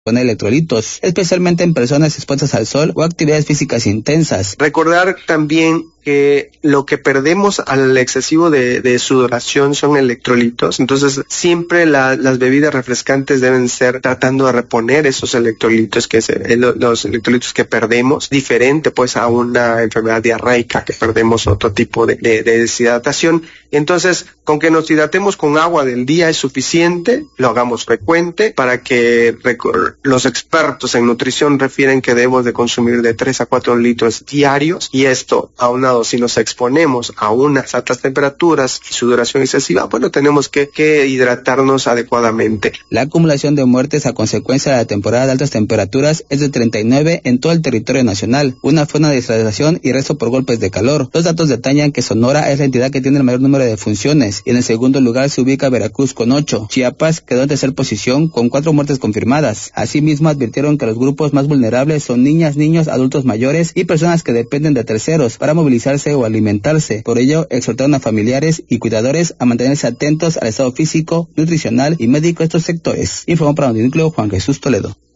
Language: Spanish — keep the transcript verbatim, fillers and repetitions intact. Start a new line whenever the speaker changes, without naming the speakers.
con electrolitos, especialmente en personas expuestas al sol o actividades físicas intensas.
Recordar también que lo que perdemos al excesivo de, de sudoración son electrolitos, entonces siempre la, las bebidas refrescantes deben ser tratando de reponer esos electrolitos, que se, los electrolitos que perdemos, diferente pues a una enfermedad diarreica que perdemos otro tipo de, de, de deshidratación. Entonces, con que nos hidratemos con agua del día es suficiente, lo hagamos frecuente para que los expertos en nutrición refieren que debemos de consumir de tres a cuatro litros diarios, y esto aunado si nos exponemos a unas altas temperaturas y sudoración excesiva, bueno, tenemos que, que hidratarnos adecuadamente.
La acumulación de muertes a consecuencia de la temporada de altas temperaturas es de treinta y nueve en todo el territorio nacional, una fue una deshidratación y resto por golpes de calor. Los datos detallan que Sonora es la entidad que tiene el mayor número de defunciones, y en el segundo lugar se ubica Veracruz con ocho. Chiapas quedó en tercera posición con cuatro muertes confirmadas. Asimismo, advirtieron que los grupos más vulnerables son niñas, niños, adultos mayores y personas que dependen de terceros para movilizarse o alimentarse. Por ello, exhortaron a familiares y cuidadores a mantenerse atentos al estado físico, nutricional y médico de estos sectores. Informó para Noticiero Juan Jesús Toledo.